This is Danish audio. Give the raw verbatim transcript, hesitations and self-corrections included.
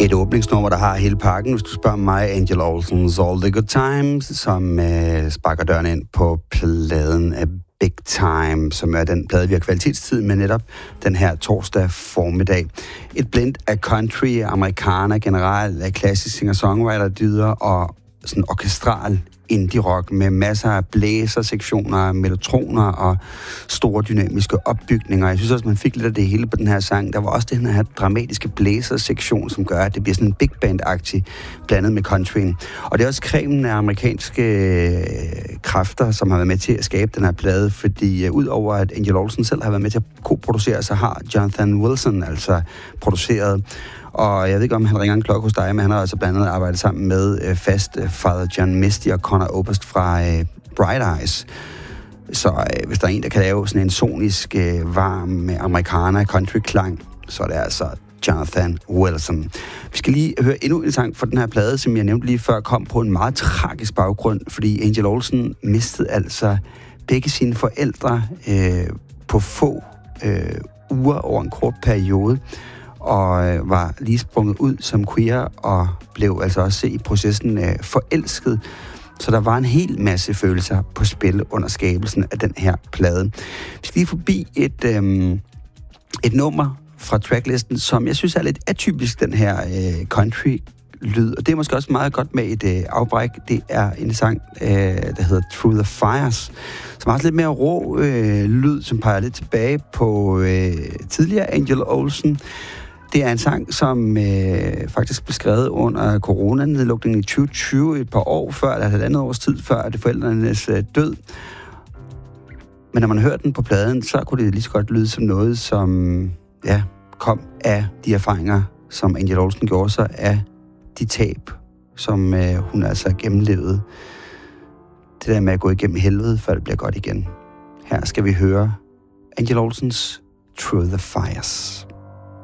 Et åbningsnummer, der har hele pakken, hvis du spørger mig, Angel Olsen's All the Good Times, som øh, sparker døren ind på pladen af Big Time, som er den plade, vi har kvalitetstid med netop den her torsdag formiddag. Et blend af country, amerikaner generelt, af klassisk singer-songwriter-dyder og sådan orkestral indie-rock med masser af blæsersektioner, melotroner og store dynamiske opbygninger. Jeg synes også, man fik lidt af det hele på den her sang. Der var også den her dramatiske blæsersektion, som gør, at det bliver sådan en big band-agtig blandet med countryen. Og det er også kremen af amerikanske kræfter, som har været med til at skabe den her plade, fordi uh, udover at Angel Olsen selv har været med til at koproducere, så har Jonathan Wilson altså produceret. Og jeg ved ikke, om han ringer en klokke hos dig, men han har altså blandt andet arbejdet sammen med øh, fast øh, Father John Misty og Connor Oberst fra øh, Bright Eyes. Så øh, hvis der er en, der kan lave sådan en sonisk, øh, varm amerikaner country-klang, så er det altså Jonathan Wilson. Vi skal lige høre endnu en sang fra den her plade, som jeg nævnte lige før, kom på en meget tragisk baggrund, fordi Angel Olsen mistede altså begge sine forældre øh, på få øh, uger over en kort periode, og øh, var lige sprunget ud som queer, og blev altså også i processen øh, forelsket. Så der var en hel masse følelser på spil under skabelsen af den her plade. Vi skal lige forbi et, øh, et nummer fra tracklisten, som jeg synes er lidt atypisk, den her øh, country-lyd. Og det er måske også meget godt med et øh, afbræk. Det er en sang, øh, der hedder Through the Fires, som har også lidt mere rå øh, lyd, som peger lidt tilbage på øh, tidligere Angel Olsen. Det er en sang, som øh, faktisk blev skrevet under coronanedlukningen i tyve tyve, et par år før, eller et andet års tid før, det forældrenes øh, død. Men når man hører den på pladen, så kunne det lige så godt lyde som noget, som ja, kom af de erfaringer, som Angel Olsen gjorde sig af de tab, som øh, hun altså gennemlevede. Det der med at gå igennem helvede, før det bliver godt igen. Her skal vi høre Angel Olsens Through the Fires.